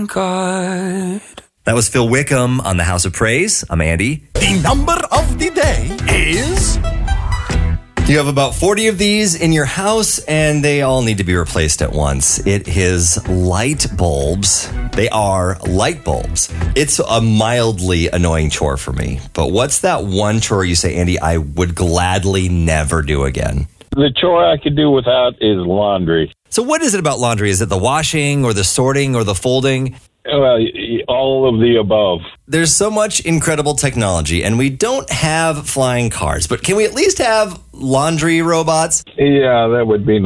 God. That was Phil Wickham on the House of Praise. I'm Andy. The number of the day is... You have about 40 of these in your house, and they all need to be replaced at once. It is light bulbs. They are light bulbs. It's a mildly annoying chore for me. But what's that one chore you say, Andy, I would gladly never do again? The chore I could do without is laundry. So what is it about laundry? Is it the washing or the sorting or the folding? Well, all of the above. There's so much incredible technology, and we don't have flying cars. But can we at least have laundry robots? Yeah, that would be nice.